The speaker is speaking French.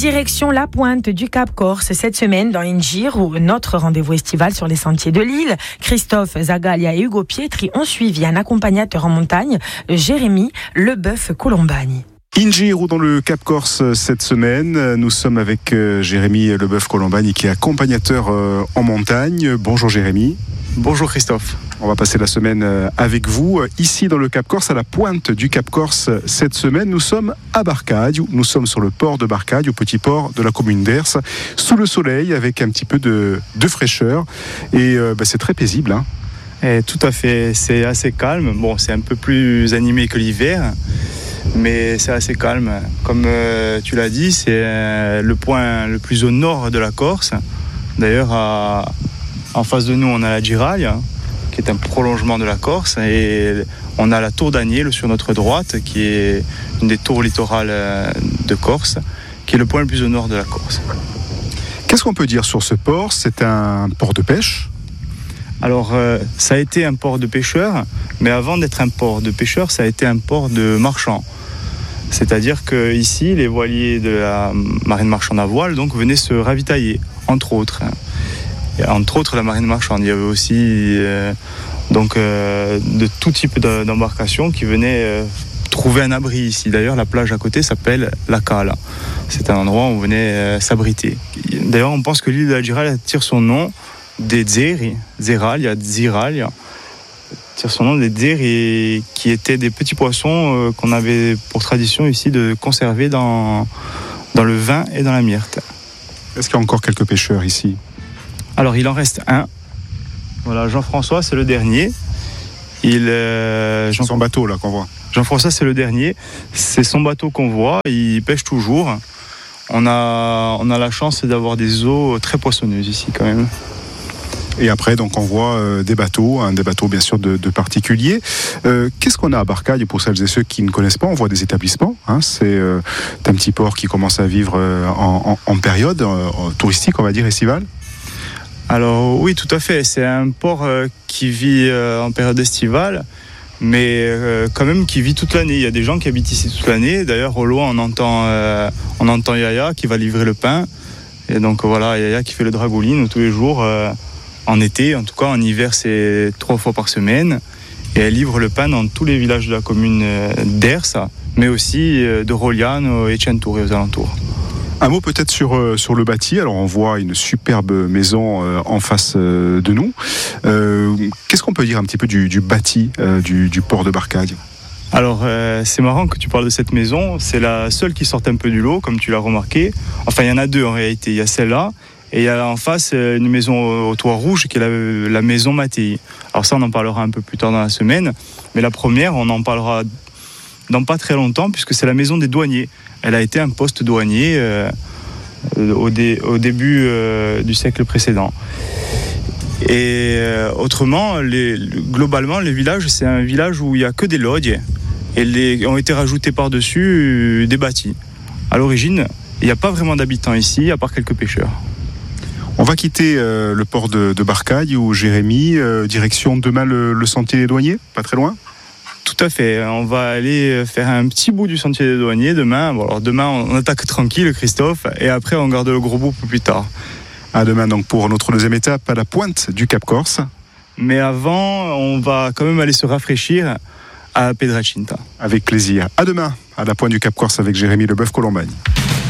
direction la pointe du Cap Corse cette semaine dans Ingir, où notre rendez-vous estival sur les sentiers de l'île. Christophe Zagalia et Hugo Pietri ont suivi un accompagnateur en montagne, Jérémy Leboeuf Colombani. Ingir ou dans le Cap Corse cette semaine, nous sommes avec Jérémy Leboeuf Colombani qui est accompagnateur en montagne. Bonjour Jérémy. Bonjour Christophe. On va passer la semaine avec vous, ici dans le Cap Corse, à la pointe du Cap Corse. Cette semaine, nous sommes à Barcagne, nous sommes sur le port de Barcagne, au petit port de la commune d'Ers, sous le soleil, avec un petit peu de fraîcheur. Et c'est très paisible. Hein. Tout à fait, c'est assez calme. Bon, c'est un peu plus animé que l'hiver, mais c'est assez calme. Comme tu l'as dit, c'est le point le plus au nord de la Corse. D'ailleurs, en face de nous, on a la Giralia, qui est un prolongement de la Corse, et on a la tour d'Aniel sur notre droite, qui est une des tours littorales de Corse, qui est le point le plus au nord de la Corse. Qu'est-ce qu'on peut dire sur ce port ? C'est un port de pêche ? Alors, ça a été un port de pêcheurs, mais avant d'être un port de pêcheurs, ça a été un port de marchands. C'est-à-dire qu'ici, les voiliers de la marine marchande à voile donc, venaient se ravitailler, entre autres. Entre autres la marine marchande. Il y avait aussi de tout type d'embarcations qui venaient trouver un abri ici. D'ailleurs, la plage à côté s'appelle la Cala. C'est un endroit où on venait s'abriter. D'ailleurs, on pense que l'île de la Giralia tire son nom des Zeralia, tire son nom des Zeri, qui étaient des petits poissons qu'on avait pour tradition ici de conserver dans le vin et dans la myrte. Est-ce qu'il y a encore quelques pêcheurs ici ? Alors, il en reste un. Voilà, Jean-François, c'est le dernier. Son bateau, là, qu'on voit. Jean-François, c'est le dernier. C'est son bateau qu'on voit. Il pêche toujours. On a la chance d'avoir des eaux très poissonneuses ici, quand même. Et après, donc, on voit des bateaux bien sûr de particuliers. Qu'est-ce qu'on a à Barcagne pour celles et ceux qui ne connaissent pas ? On voit des établissements. Hein, c'est un petit port qui commence à vivre en période touristique, on va dire, estivale. Alors oui, tout à fait. C'est un port qui vit en période estivale, mais quand même qui vit toute l'année. Il y a des gens qui habitent ici toute l'année. D'ailleurs, au loin, on entend Yaya qui va livrer le pain. Et donc voilà, Yaya qui fait le dragouline tous les jours. En été, en tout cas, en hiver, c'est 3 fois par semaine. Et elle livre le pain dans tous les villages de la commune d'Ers, mais aussi de Roliano et Centuri aux alentours. Un mot peut-être sur le bâti. Alors on voit une superbe maison en face de nous. Qu'est-ce qu'on peut dire un petit peu du bâti du port de Barcagne ? Alors c'est marrant que tu parles de cette maison. C'est la seule qui sort un peu du lot, comme tu l'as remarqué. Enfin, il y en a deux en réalité. Il y a celle-là et il y a en face une maison au toit rouge qui est la maison Mattei. Alors ça, on en parlera un peu plus tard dans la semaine. Mais la première, on en parlera dans pas très longtemps puisque c'est la maison des douaniers. Elle a été un poste douanier au début du siècle précédent. Et autrement, globalement, les villages, c'est un village où il n'y a que des logis et ont été rajoutés par-dessus des bâtis. À l'origine, il n'y a pas vraiment d'habitants ici, à part quelques pêcheurs. On va quitter le port de Barcagne ou Jérémy, direction demain le sentier des douaniers, pas très loin ? Tout à fait, on va aller faire un petit bout du sentier des douaniers demain. Bon, alors demain on attaque tranquille Christophe et après on garde le gros bout pour plus tard. À demain donc pour notre deuxième étape à la pointe du Cap Corse. Mais avant on va quand même aller se rafraîchir à Piedracinta. Avec plaisir. À demain à la pointe du Cap Corse avec Jérémy Leboeuf Colombani.